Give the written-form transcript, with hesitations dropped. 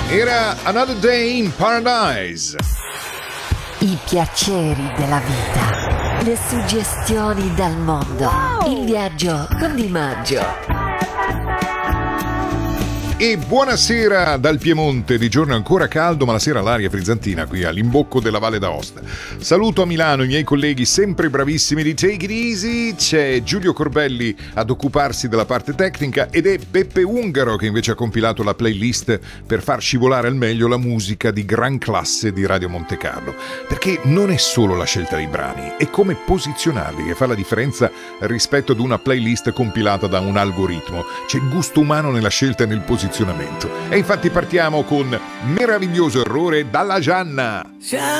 Era Another Day in Paradise. I piaceri della vita, le suggestioni dal mondo, il viaggio con Di Maggio. E buonasera dal Piemonte, di giorno è ancora caldo ma la sera l'aria frizzantina qui all'imbocco della Valle d'Aosta. Saluto a Milano i miei colleghi sempre bravissimi di Take It Easy, c'è Giulio Corbelli ad occuparsi della parte tecnica ed è Beppe Ungaro che invece ha compilato la playlist per far scivolare al meglio la musica di gran classe di Radio Monte Carlo, perché non è solo la scelta dei brani, è come posizionarli che fa la differenza rispetto ad una playlist compilata da un algoritmo. C'è il gusto umano nella scelta e nel posizionamento. E infatti partiamo con Meraviglioso errore dalla Gianna.